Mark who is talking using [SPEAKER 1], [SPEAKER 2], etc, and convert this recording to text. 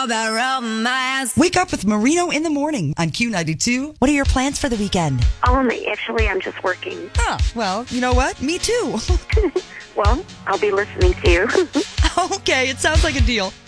[SPEAKER 1] all about romance.
[SPEAKER 2] Wake up with Marino in the morning on Q92. What are your plans for the weekend?
[SPEAKER 3] Actually, I'm just working.
[SPEAKER 2] Oh, well, you know what? Me too.
[SPEAKER 3] Well, I'll be listening to you.
[SPEAKER 2] Okay, it sounds like a deal.